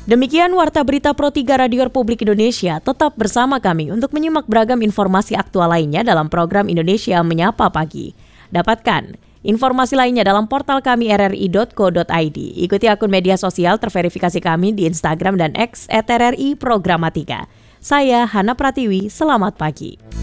Demikian Warta Berita Pro 3 Radio Republik Indonesia. Tetap bersama kami untuk menyimak beragam informasi aktual lainnya dalam program Indonesia Menyapa Pagi. Dapatkan informasi lainnya dalam portal kami rri.co.id. Ikuti akun media sosial terverifikasi kami di Instagram dan X @RRI Programatika. Saya Hana Pratiwi, selamat pagi.